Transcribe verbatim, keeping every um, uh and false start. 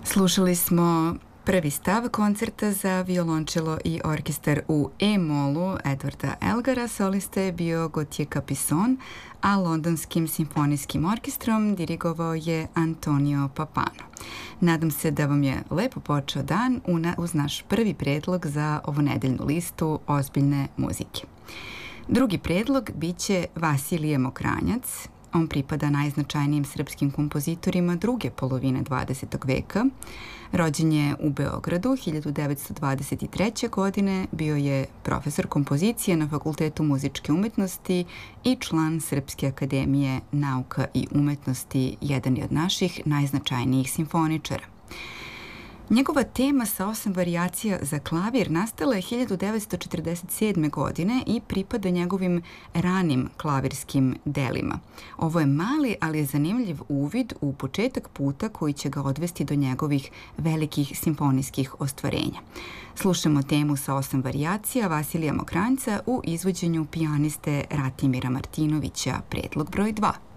Slušali smo prvi stav koncerta za violončelo i orkestar u E-molu Edvarda Elgara. Solista je bio Gauthier Capuçon, a Londonskim simfonijskim orkestrom dirigovao je Antonio Pappano. Nadam se da vam je lepo počeo dan uz naš prvi predlog za ovonedeljnu listu ozbiljne muzike. Drugi predlog biće Vasilije Mokranjac. On pripada najznačajnijim srpskim kompozitorima druge polovine dvadesetog veka. Rođen je u Beogradu hiljadu devetsto dvadeset treće. godine, bio je profesor kompozicije na Fakultetu muzičke umetnosti i član Srpske akademije nauka i umetnosti, jedan je od naših najznačajnijih simfoničara. Njegova tema sa osam varijacija za klavir nastala je hiljadu devetsto četrdeset sedme. godine i pripada njegovim ranim klavirskim delima. Ovo je mali, ali je zanimljiv uvid u početak puta koji će ga odvesti do njegovih velikih simfonijskih ostvarenja. Slušamo temu sa osam varijacija Vasilija Mokranjca u izvođenju pijaniste Ratimira Martinovića, predlog broj dva.